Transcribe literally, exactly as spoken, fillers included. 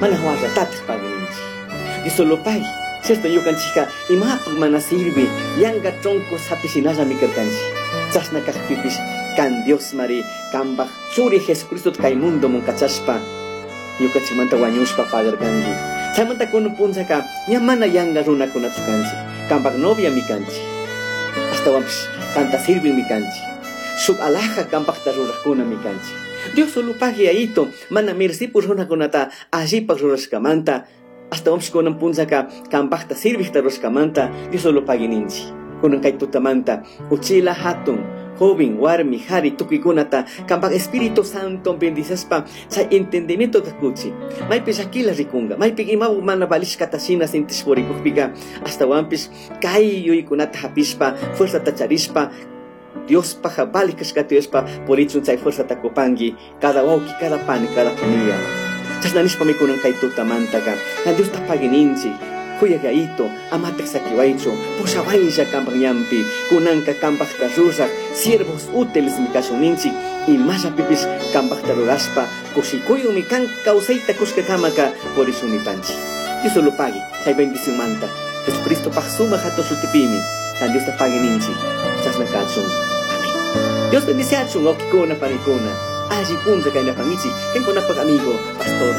manahwara tatak pagininchi. Disolopay, cierto yo canchica y mapag manasirvi, yanga tronco sapisinaya mi kerkanchi. Chasna kakpipis, can Dios mari, kambak churi Jesucristo kay mundo mong kachaspa. Yo kachimanta wanyuspa pagar kanji. Samanta kuno punsa ka, yamana yanga runa kuna kanji. Kambak novia mi kanji. Hasta wampis, kanta sirvi mi kanji. Suk alaja kambak tarura kuna mi kanji. Dios solo pagi aito, mana mirsi puruna kunata, allí pagruras kamanta. Hasta wampis kuno punsa ka, kambak ta sirvi taros kamanta, Dios solo pagi ninchi. Kuno kay tutamanta, uchila hatun, joven, warmi, hari, tukikunata, kambak Espíritu Santo bendizaspa, sa entendimiento de kuchi. May pisakila rikunga, may pigimaw manabalish katasina sintis porikukpiga, hasta wampis, kay yoy kunata hapispa, fuerza tacharispa, Dios paja balikas katiospa, por ichun say fuerza takupangi, cada wauki, cada pan, cada familia. Chas nanispa may kunang kay tutamantaga, na Dios tapagininchi, kuya gaito, amatek sa kiwaicho, pusaway siya kambang yampi, kunang ka kambak tarusak, siervos útiles mi kasuninchi, y más apipis kambak taruraspa, kusikuyo mi kan kauseita kuskakamaka, por eso ni panchi. Dios lo pagi, say bendición manta, Jesucristo paksuma hato sutipimi, tan Dios tapagininchi, chas na kachung. Amen. Dios bendice achung, okikuna panikuna, aji punta kay na pangichi, ken ko na pag-amigo, Pastor